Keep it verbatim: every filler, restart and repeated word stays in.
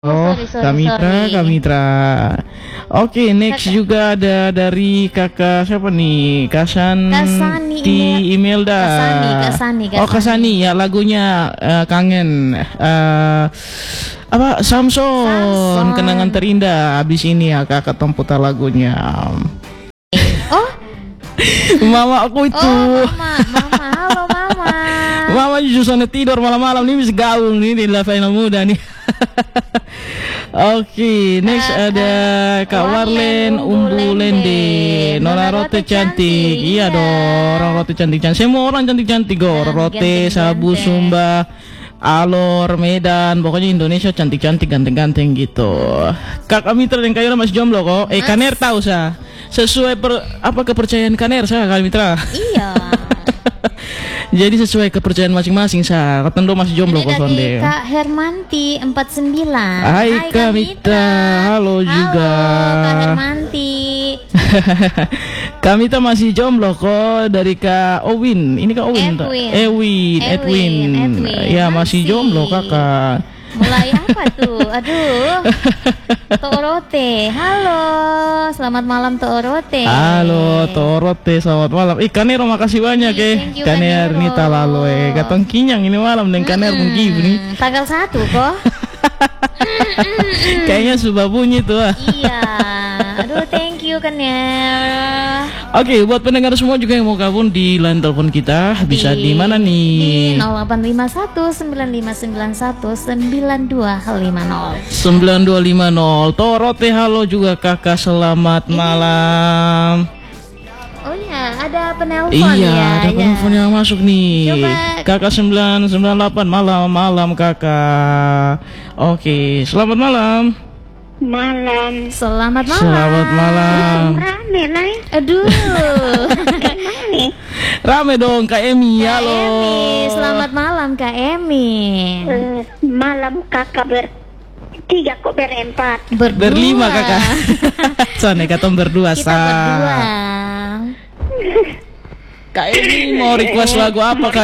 Oh, sorry, sorry, Kak Mitra, sorry. Kak Mitra. Oke, next Kakak. juga ada dari kakak siapa nih? Kasan Kasani, di email dah. Kasani, Kasani, Oh, Kasani ya, lagunya eh, kangen. Eh, apa? Samson, Samson. kenangan terindah. Abis ini ya kakak Tom putar lagunya. Oh, Mama aku itu. oh, mama, mama, halo mama. Mama justru tidur malam-malam nih bisa gaul nih di La Final Muda nih. Oke, next Uh, ada uh, Kak Warlen Warlen Umbu Umbu Lende. Lende. Nona Nona Rote Rote cantik. cantik, Iya iya. dong, Nona Rote cantik-cantik. Semua orang cantik-cantik kok. Nah, Rote, ganteng-ganteng. Sabu, Sumba, Alor, Medan, pokoknya Indonesia cantik-cantik, ganteng-ganteng gitu. Kak Mitra dan Kak Yura masih jomblo kok. Eh, Mas. Kaner tahu sah. Sesuai per, apa kepercayaan Kaner sah Kak Mitra. Iya. Jadi sesuai kepercayaan masing-masing sah. Katendo masih jomblo Ini kok dari Sonde. Kak Hermanti empat puluh sembilan. Hai, Kak Mitra. Halo juga. Kak Hermanti. Kami tuh masih jomblo kok dari Kak Owin. Ini Kak Owin. tak? Edwin. Ewin, Edwin. Edwin, Edwin. Ya masih Masih. jomblo kakak. Mulai apa tuh? Aduh. Torote. Halo. Selamat malam Torote. Halo Torote, selamat malam. Ih Kanero makasih banyak Ih, eh. thank you, Kaner Kanero. nih talalu eh. Katong kinyang ini malam dan Kaner Mm-mm. menggive nih. Tanggal satu kok. Kayaknya sudah bunyi tuh ah. Iya. Aduh, thank you Kaner. Oke, buat pendengar semua juga yang mau gabung di line telepon kita bisa di, mana nih? Di nol delapan lima satu sembilan lima sembilan satu sembilan dua lima nol. sembilan dua lima nol. Torote halo juga kakak, selamat malam. Oh ya, ada penelpon Iya, ya. ada ya. penelpon yang masuk nih. Coba. Kakak sembilan sembilan delapan malam malam kakak. Oke, selamat malam. Malam. Selamat malam. Selamat malam. Rame lah. Aduh. Rame dong Kak Emi. Kak Halo. Emi, selamat malam Kak Emi. Eh, malam kakak ber tiga kok berempat. Berdua. Berlima kakak. Soalnya katong berdua Kita sah. berdua. Kak Emi mau request lagu apa Kak?